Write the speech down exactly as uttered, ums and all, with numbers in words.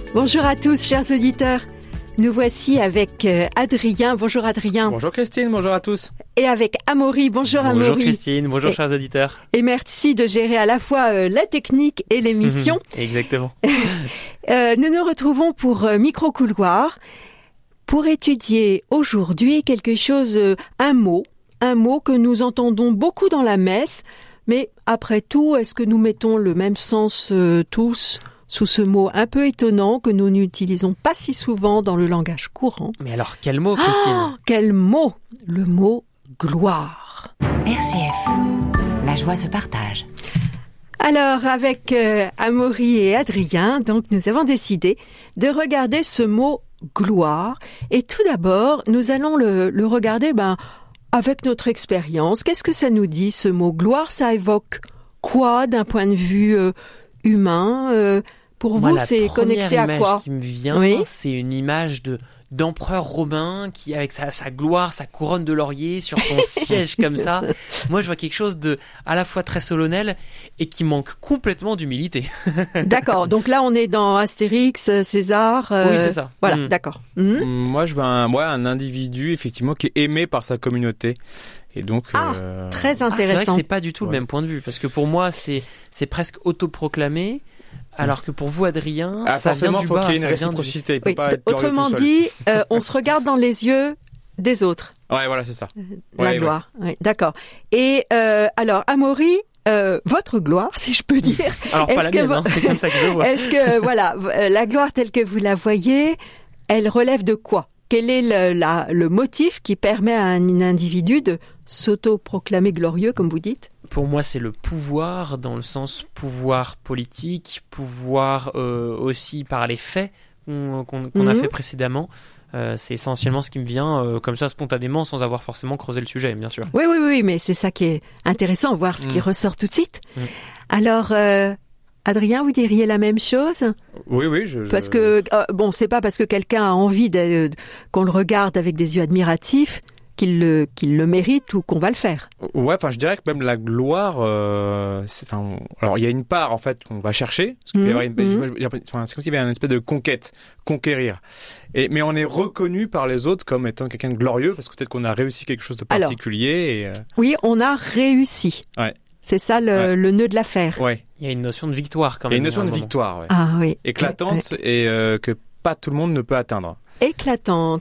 Bonjour à tous, chers auditeurs. Nous voici avec euh, Adrien. Bonjour Adrien. Bonjour Christine, bonjour à tous. Et avec Amaury. Bonjour Amaury. Bonjour Christine, bonjour et, chers auditeurs. Et merci de gérer à la fois euh, la technique et l'émission. Exactement. euh, nous nous retrouvons pour euh, Micro-Couloir pour étudier aujourd'hui quelque chose, euh, un mot, un mot que nous entendons beaucoup dans la messe. Mais après tout, est-ce que nous mettons le même sens euh, tous sous ce mot un peu étonnant que nous n'utilisons pas si souvent dans le langage courant? Mais alors, quel mot, Christine? Ah, quel mot? Le mot gloire. R C F, la joie se partage. Alors, avec euh, Amaury et Adrien, donc nous avons décidé de regarder ce mot gloire. Et tout d'abord, nous allons le, le regarder ben, avec notre expérience. Qu'est-ce que ça nous dit, ce mot gloire? Ça évoque quoi d'un point de vue euh, humain euh, Pour Moi, vous, la c'est connecté à quoi? La première image qui me vient, oui c'est une image de d'empereur romain qui, avec sa, sa gloire, sa couronne de laurier sur son siège comme ça. Moi, je vois quelque chose de à la fois très solennel et qui manque complètement d'humilité. D'accord. Donc là, on est dans Astérix, César. Euh, oui, c'est ça. Voilà, mmh. d'accord. Mmh. Moi, je vois un, ouais, un individu effectivement qui est aimé par sa communauté. Et donc, ah, euh... très ah, intéressant. c'est vrai que c'est pas du tout ouais. le même point de vue, parce que pour moi, c'est c'est presque autoproclamé. Alors que pour vous, Adrien, ah, ça vient du faut bas, qu'il y ait une ça vient réciprocité. du... Il peut oui, pas être autrement tout dit, euh, on se regarde dans les yeux des autres. Ouais, voilà, c'est ça. La ouais, gloire. Ouais. Oui, d'accord. Et euh, alors, Amaury, euh, votre gloire, si je peux dire. Alors pas la mienne, vo- hein, c'est comme ça que je le vois. Est-ce que voilà, la gloire telle que vous la voyez, elle relève de quoi? Quel est le, la, le motif qui permet à un individu de s'auto-proclamer glorieux, comme vous dites? Pour moi, c'est le pouvoir, dans le sens pouvoir politique, pouvoir euh, aussi par les faits qu'on, qu'on, qu'on mmh. a fait précédemment. Euh, c'est essentiellement ce qui me vient euh, comme ça spontanément, sans avoir forcément creusé le sujet, bien sûr. Oui, oui, oui, mais c'est ça qui est intéressant, voir ce mmh. qui ressort tout de suite. Mmh. Alors... Euh, Adrien, vous diriez la même chose? Oui, oui. Je, je... Parce que, euh, bon, c'est pas parce que quelqu'un a envie de, de, qu'on le regarde avec des yeux admiratifs qu'il le, qu'il le mérite ou qu'on va le faire. Ouais, enfin, je dirais que même la gloire, euh, c'est, enfin, on, alors il y a une part en fait qu'on va chercher, parce qu'il mmh, y a une, mmh. enfin, c'est comme s'il y avait une espèce de conquête, conquérir. Et mais on est reconnu par les autres comme étant quelqu'un de glorieux, parce que peut-être qu'on a réussi quelque chose de particulier. Alors, et, euh... oui, on a réussi. Ouais. C'est ça le, ouais. le nœud de l'affaire. Ouais. Il y a une notion de victoire quand même. Il y a une notion de victoire, ouais. Ah oui. Éclatante ouais. et euh, que pas tout le monde ne peut atteindre. Éclatante.